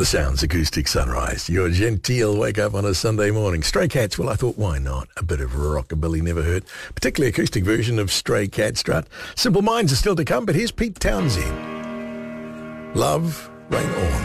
The Sounds Acoustic Sunrise. Your genteel wake up on a Sunday morning. Stray Cats, well, I thought, why not? A bit of rockabilly never hurt. Particularly acoustic version of Stray Cat Strut. Simple Minds are still to come, but here's Pete Townsend. Love, Rain On.